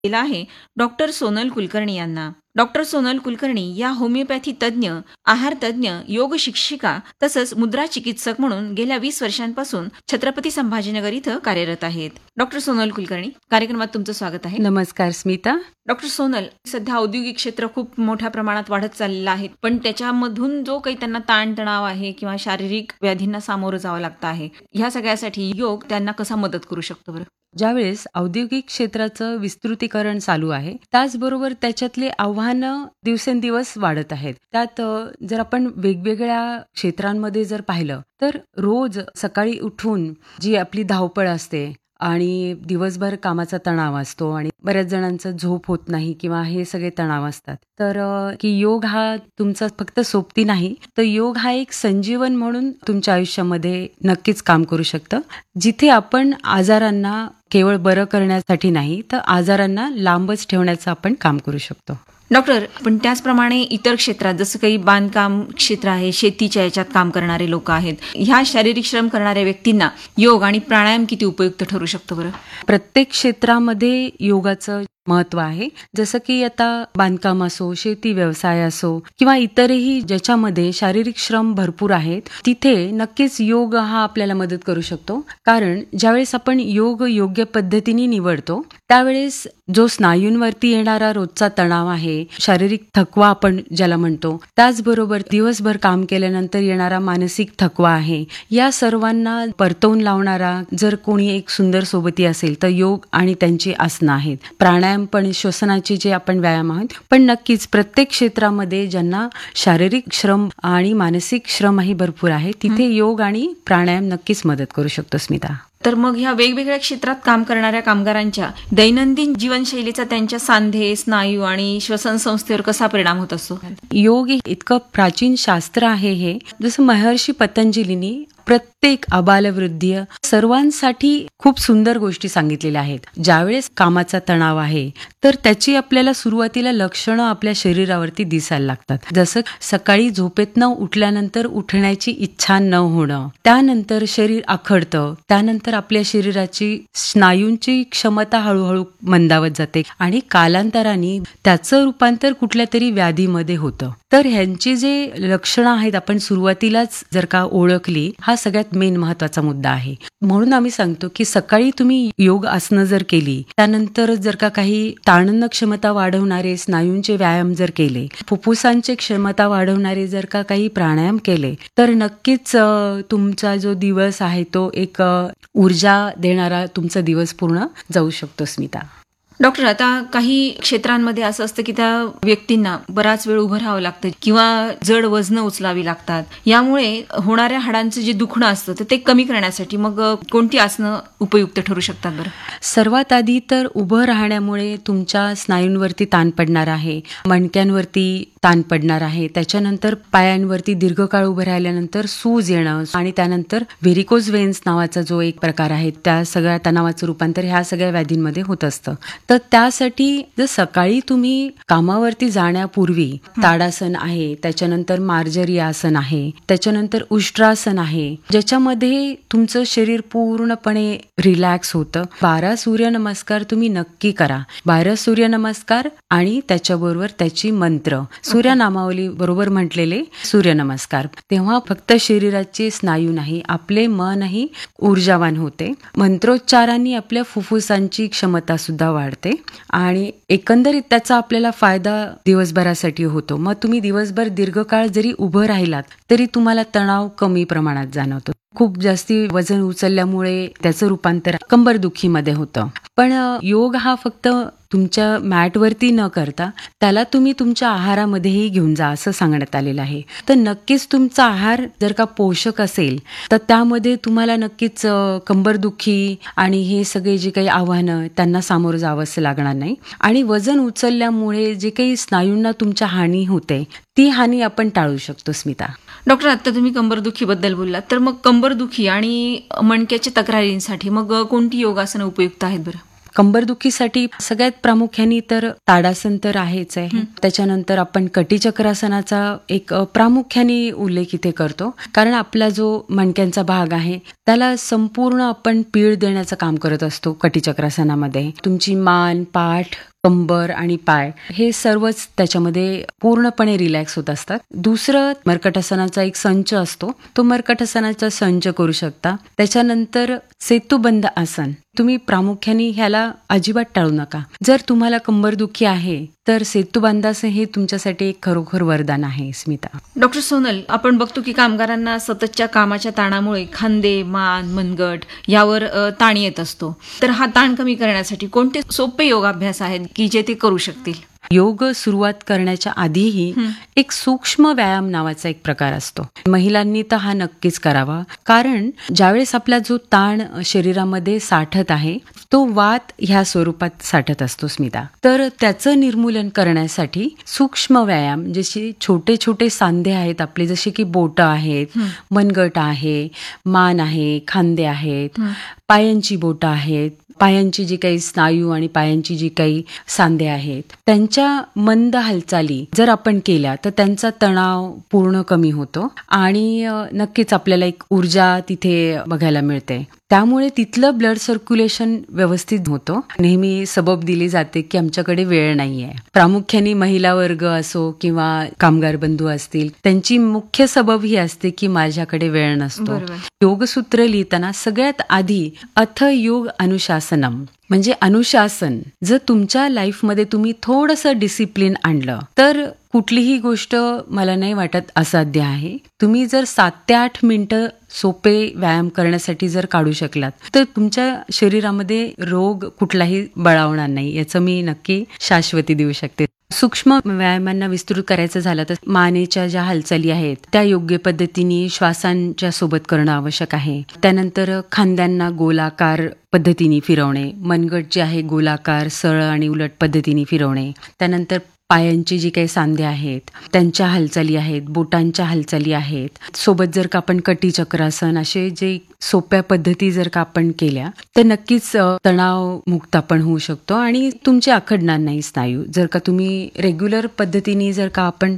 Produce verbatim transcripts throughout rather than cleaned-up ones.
केला आहे डॉक्टर सोनल कुलकर्णी यांना. डॉक्टर सोनल कुलकर्णी या होमिओपॅथी तज्ज्ञ, आहार तज्ज्ञ, योग शिक्षिका तसंच मुद्रा चिकित्सक म्हणून गेल्या वीस वर्षांपासून छत्रपती संभाजीनगर इथं कार्यरत आहेत. डॉक्टर सोनल कुलकर्णी, कार्यक्रमात तुमचं स्वागत आहे. नमस्कार स्मिता. डॉक्टर सोनल, सध्या औद्योगिक क्षेत्र खूप मोठ्या प्रमाणात वाढत चाललेलं आहे, पण त्याच्यामधून जो काही त्यांना ताणतणाव आहे किंवा शारीरिक व्याधींना सामोरं जावं लागतं आहे, ह्या सगळ्यासाठी योग त्यांना कसा मदत करू शकतो बरं? ज्यावेळेस औद्योगिक क्षेत्राचं विस्तृतीकरण चालू आहे, त्याचबरोबर त्याच्यातले आव्हानं दिवसेंदिवस वाढत आहेत. त्यात जर आपण वेगवेगळ्या क्षेत्रांमध्ये जर पाहिलं तर रोज सकाळी उठून जी आपली धावपळ असते आणि दिवसभर कामाचा तणाव असतो आणि बऱ्याच जणांचं झोप होत नाही किंवा हे सगळे तणाव असतात, तर की योग हा तुमचा फक्त सोबती नाही, तर योग हा एक संजीवन म्हणून तुमच्या आयुष्यामध्ये नक्कीच काम करू शकतं. जिथे आपण आजारांना केवळ बरं करण्यासाठी नाही, तर आजारांना लांबच ठेवण्याचं आपण काम करू शकतो. डॉक्टर, पण त्याचप्रमाणे इतर क्षेत्रात जसं काही बांधकाम क्षेत्र आहे, शेतीच्या याच्यात काम करणारे लोक आहेत, ह्या शारीरिक श्रम करणाऱ्या व्यक्तींना योग आणि प्राणायाम किती उपयुक्त ठरू शकतो बरं? प्रत्येक क्षेत्रामध्ये योगाचं महत्व आहे. जसं की आता बांधकाम असो, शेती व्यवसाय असो किंवा इतरही ज्याच्यामध्ये शारीरिक श्रम भरपूर आहेत, तिथे नक्कीच योग हा आपल्याला मदत करू शकतो. कारण ज्यावेळेस आपण योग योग्य पद्धतीने निवडतो, त्यावेळेस जो स्नायूंवरती येणारा रोजचा तणाव आहे, शारीरिक थकवा आपण ज्याला म्हणतो, त्याचबरोबर दिवसभर काम केल्यानंतर येणारा मानसिक थकवा आहे, या सर्वांना परतवून लावणारा जर कोणी एक सुंदर सोबती असेल तर योग आणि त्यांची आसनं आहेत. प्राणायाम पण, श्वसनाचे जे आपण व्यायाम आहेत, पण नक्कीच प्रत्येक क्षेत्रामध्ये ज्यांना शारीरिक श्रम आणि मानसिक श्रमही भरपूर आहे, तिथे योग आणि प्राणायाम नक्कीच मदत करू शकतो स्मिता. तर मग ह्या वेगवेगळ्या क्षेत्रात काम करणाऱ्या कामगारांच्या दैनंदिन जीवनशैलीचा त्यांच्या सांधे, स्नायू आणि श्वसन संस्थेवर कसा परिणाम होत असतो? योग इतकं प्राचीन शास्त्र आहे हे. जसं महर्षी पतंजलींनी प्रत्येक आबालवृद्धीय सर्वांसाठी खूप सुंदर गोष्टी सांगितलेल्या आहेत. ज्यावेळेस कामाचा तणाव आहे, तर त्याची आपल्याला सुरुवातीला लक्षणं आपल्या शरीरावरती दिसायला लागतात. जसं सकाळी झोपेतनं उठल्यानंतर उठण्याची इच्छा न होणं, त्यानंतर शरीर आखडतं, त्यानंतर आपल्या शरीराची स्नायूंची क्षमता हळूहळू मंदावत जाते आणि कालांतराने त्याचं रूपांतर कुठल्या तरी व्याधीमध्ये होतं. तर ह्यांची जे लक्षणं आहेत, आपण सुरुवातीलाच जर का ओळखली, हा सगळ्यात मेन महत्वाचा मुद्दा आहे. म्हणून आम्ही सांगतो की सकाळी तुम्ही योग आसनं जर केली, त्यानंतर जर का काही ताणन क्षमता वाढवणारे स्नायूंचे व्यायाम जर केले, फुफ्फुसांचे क्षमता वाढवणारे जर का काही प्राणायाम केले, तर नक्कीच तुमचा जो दिवस आहे तो एक ऊर्जा देणारा तुमचा दिवस पूर्ण जाऊ शकतो स्मिता. डॉक्टर, आता काही क्षेत्रांमध्ये असं असतं की त्या व्यक्तींना बराच वेळ उभं राहावं लागतं किंवा जड वजनं उचलावी लागतात. यामुळे होणाऱ्या हाडांचं जे दुखणं असतं तर ते कमी करण्यासाठी मग कोणती आसनं उपयुक्त ठरू शकतात बरं? सर्वात आधी तर उभं राहण्यामुळे तुमच्या स्नायूंवरती ताण पडणार आहे, मणक्यांवरती ताण पडणार आहे, त्याच्यानंतर पायांवरती दीर्घकाळ उभं राहिल्यानंतर सूज येणं आणि त्यानंतर व्हेरिकोज वेन्स नावाचा जो एक प्रकार आहे, त्या सगळ्या तणावाचं रूपांतर ह्या सगळ्या व्याधींमध्ये होत असतं. तर त्यासाठी जर सकाळी तुम्ही कामावरती जाण्यापूर्वी ताडासन आहे, त्याच्यानंतर मार्जरी आसन आहे, त्याच्यानंतर उष्ट्रासन आहे, ज्याच्यामध्ये तुमचं शरीर पूर्णपणे रिलॅक्स होतं. बारा सूर्यनमस्कार तुम्ही नक्की करा. बारा सूर्यनमस्कार आणि त्याच्याबरोबर त्याची मंत्र, सूर्यनामावली बरोबर म्हटलेले सूर्यनमस्कार. तेव्हा फक्त शरीराचे स्नायू नाही, आपले मनही ऊर्जावान होते. मंत्रोच्चारांनी आपल्या फुफ्फुसांची क्षमता सुद्धा वाढते आणि एकंदरीत त्याचा आपल्याला फायदा दिवसभरासाठी होतो. मग तुम्ही दिवसभर दीर्घकाळ जरी उभं राहिलात तरी तुम्हाला तणाव कमी प्रमाणात जाणवतो. खूप जास्ती वजन उचलल्यामुळे त्याचं रूपांतर कंबरदुखीमध्ये होतं. पण योग हा फक्त तुमच्या मॅटवरती न करता त्याला तुम्ही तुमच्या आहारामध्येही घेऊन जा असं सांगण्यात आलेलं आहे. तर नक्कीच तुमचा आहार जर का पोषक असेल तर त्यामध्ये तुम्हाला नक्कीच कंबरदुखी आणि हे सगळे जे काही आव्हानं त्यांना सामोरं जावं असं लागणार नाही. आणि वजन उचलल्यामुळे जे काही स्नायूंना तुमच्या हानी होते, ती हानी आपण टाळू शकतो स्मिता. डॉक्टर, आता तुम्ही कंबरदुखीबद्दल बोललात, तर मग कंबरदुखी आणि मणक्याच्या तक्रारींसाठी मग कोणती योगासनं उपयुक्त आहेत बरं? कंबरदुखीसाठी सगळ्यात प्रामुख्याने तर ताडासन तर आहेच आहे. त्याच्यानंतर आपण कटिचक्रासनाचा एक प्रामुख्याने उल्लेख इथे करतो, कारण आपला जो मणक्यांचा भाग आहे त्याला संपूर्ण आपण पीळ देण्याचं काम करत असतो. कटिचक्रासनामध्ये तुमची मान, पाठ, कंबर आणि पाय हे सर्वच त्याच्यामध्ये पूर्णपणे रिलॅक्स होत असतात. दुसरं मर्कटासनाचा एक संच असतो, तो मर्कटासनाचा संच करू शकता. त्याच्यानंतर सेतुबंध आसन, तुम्ही प्रामुख्याने ह्याला अजिबात टाळू नका. जर तुम्हाला कंबरदुखी आहे तर सेतुबंधासन हे तुमच्यासाठी एक खरोखर वरदान आहे. स्मिता. डॉक्टर सोनल, आपण बघतो की कामगारांना सततच्या कामाच्या ताणामुळे खांदे, मान, मनगट यावर अ, ताण येत असतो. तर हा ताण कमी करण्यासाठी कोणते सोपे योगाभ्यास आहेत की जे ते करू शकतील? योग सुरुवात करण्याच्या आधीही एक सूक्ष्म व्यायाम नावाचा एक प्रकार असतो. महिलांनी तर हा नक्कीच करावा, कारण ज्यावेळेस आपला जो ताण शरीरामध्ये साठत आहे तो वात ह्या स्वरूपात साठत असतो. स्मिता, तर त्याचं निर्मूलन करण्यासाठी सूक्ष्म व्यायाम, जसे छोटे छोटे सांधे आहेत आपले, जसे की बोटं आहेत, मनगट आहे, मान आहे, खांदे आहेत, पायांची बोटं आहेत, पायांची जी काही स्नायू आणि पायांची जी काही सांधे आहेत त्यांच्या मंद हालचाली जर आपण केल्या तर त्यांचा तणाव पूर्ण कमी होतो आणि नक्कीच आपल्याला एक ऊर्जा तिथे बघायला मिळते. त्यामुळे तिथलं ब्लड सर्क्युलेशन व्यवस्थित होतं. नेहमी सबब दिली जाते की आमच्याकडे वेळ नाहीये. प्रामुख्याने महिला वर्ग असो किंवा कामगार बंधू असतील, त्यांची मुख्य सबब ही असते की माझ्याकडे वेळ नसतो. योगसूत्र लिहिताना सगळ्यात आधी अथ योग अनुशासनम म्हणजे अनुशासन, जर तुमच्या लाईफमध्ये तुम्ही थोडंसं डिसिप्लिन आणलं तर कुठलीही गोष्ट मला नाही वाटत असाध्य आहे. तुम्ही जर सात ते आठ मिनिटं सोपे व्यायाम करण्यासाठी जर काढू शकलात तर तुमच्या शरीरामध्ये रोग कुठलाही बळावणार नाही, याचं मी नक्की शाश्वती देऊ शकते. सूक्ष्म व्यायामांना विस्तृत करायचं झालं तर मानेच्या ज्या हालचाली आहेत त्या योग्य पद्धतीने श्वासांच्या सोबत करणं आवश्यक आहे. त्यानंतर खांद्यांना गोलाकार पद्धतीने फिरवणे, मनगट जे आहे गोलाकार सरळ आणि उलट पद्धतीने फिरवणे. त्यानंतर पायांची जी काही सांधे आहेत त्यांच्या हालचाली आहेत, बोटांच्या हालचाली आहेत. सोबत जर का आपण कटीचक्रासन असे जे सोप्या पद्धती जर का आपण केल्या तर नक्कीच तणाव मुक्त आपण होऊ शकतो आणि तुमचे आखडणार नाही स्नायू. जर का तुम्ही रेग्युलर पद्धतीने जर का आपण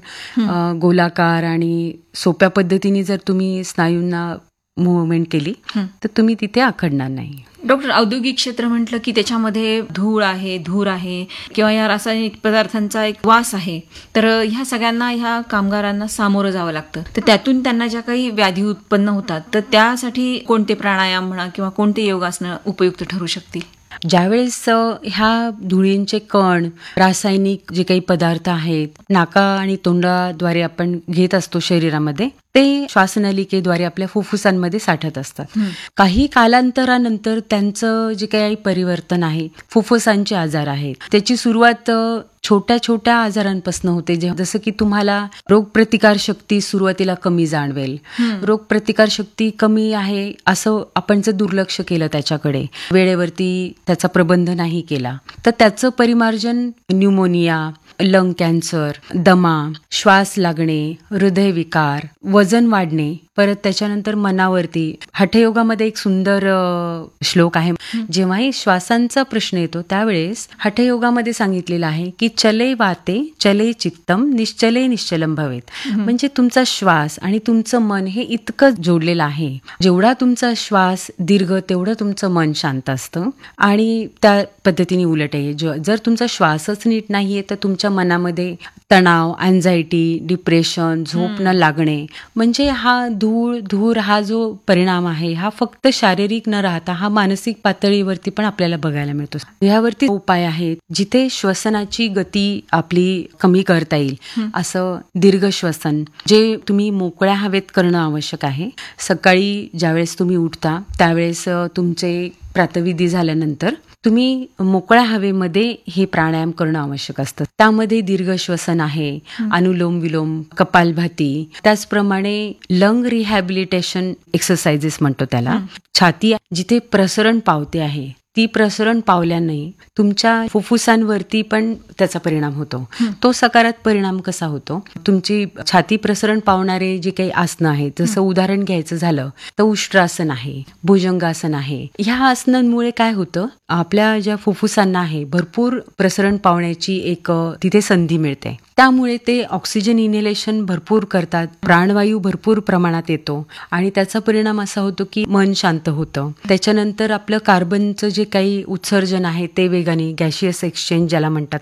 गोलाकार आणि सोप्या पद्धतीने जर तुम्ही स्नायूंना मुवमेंट केली तर तुम्ही तिथे आखडणार नाही. डॉक्टर, औद्योगिक क्षेत्र म्हटलं की त्याच्यामध्ये धूळ आहे, धूर आहे किंवा या रासायनिक पदार्थांचा एक वास आहे, तर ह्या सगळ्यांना ह्या कामगारांना सामोरं जावं लागतं. तर त्यातून त्यांना ज्या काही व्याधी उत्पन्न होतात तर त्यासाठी कोणते प्राणायाम म्हणा किंवा कोणते योगासनं उपयुक्त ठरू शकतील? ज्यावेळेस ह्या धुळींचे कण, रासायनिक जे काही पदार्थ आहेत नाका आणि तोंडाद्वारे आपण घेत असतो शरीरामध्ये, ते श्वासनलिकेद्वारे आपल्या फुफ्फुसांमध्ये साठत असतात. काही कालांतरानंतर त्यांचं जे काही परिवर्तन आहे, फुफ्फुसांचे आजार आहेत, त्याची सुरुवात छोट्या छोट्या आजारांपासून होते. जसं की तुम्हाला रोगप्रतिकार शक्ती सुरुवातीला कमी जाणवेल. रोगप्रतिकार शक्ती कमी आहे असं आपण जर दुर्लक्ष केलं त्याच्याकडे, वेळेवरती त्याचा प्रबंध नाही केला तर त्याचं परिमार्जन न्यूमोनिया, लंग कॅन्सर, दमा, श्वास लागणे, हृदयविकार, वजन वाढणे, परत त्याच्यानंतर मनावरती. हठयोगामध्ये एक सुंदर श्लोक आहे, जेव्हाही श्वासांचा प्रश्न येतो त्यावेळेस हठयोगामध्ये सांगितलेलं आहे की चले वाते चले चित्तम निश्चले निश्चलम भवेत. म्हणजे तुमचा श्वास आणि तुमचं मन हे इतकं जोडलेलं आहे. जेवढा तुमचा श्वास दीर्घ तेवढं तुमचं मन शांत असतं आणि त्या पद्धतीने उलट आहे. जर तुमचा श्वासच नीट नाहीये तर तुमच्या मनामध्ये तणाव, अँझायटी, डिप्रेशन, झोप न लागणे, म्हणजे हा धूळ धूर हा जो परिणाम आहे हा फक्त शारीरिक न राहता हा मानसिक पातळीवरती पण आपल्याला बघायला मिळतो. यावरती उपाय आहेत जिथे श्वसनाची गती आपली कमी करता येईल. असं दीर्घ श्वसन जे तुम्ही मोकळ्या हवेत करणं आवश्यक आहे. सकाळी ज्यावेळेस तुम्ही उठता त्यावेळेस तुमचे प्रातःविधी झाल्यानंतर तुम्ही मोकळ्या हवेमध्ये हे प्राणायाम करणं आवश्यक असतं. त्यामध्ये दीर्घ श्वसन आहे, अनुलोम विलोम, कपालभाती, त्याचप्रमाणे लंग रिहॅबिलिटेशन एक्सरसाइजेस म्हणतो त्याला. छाती जिथे प्रसरण पावते आहे ती प्रसरण पावल्याने तुमच्या फुफ्फुसांवरती पण त्याचा परिणाम होतो. तो सकारात्मक परिणाम कसा होतो, तुमची छाती प्रसरण पावणारे जे काही आसनं आहेत, जसं उदाहरण घ्यायचं झालं तर उष्ट्रासन आहे, भुजंगासन आहे. ह्या आसनांमुळे काय होतं, आपल्या ज्या फुफ्फुसांना आहे भरपूर प्रसरण पावण्याची एक तिथे संधी मिळते त्यामुळे ते ऑक्सिजन इनहेलेशन भरपूर करतात, प्राणवायू भरपूर प्रमाणात येतो आणि त्याचा परिणाम असा होतो की मन शांत होतं. त्याच्यानंतर आपलं कार्बनचं जे काही उत्सर्जन आहे ते वेगाने, गॅशियस एक्सचेंज ज्याला म्हणतात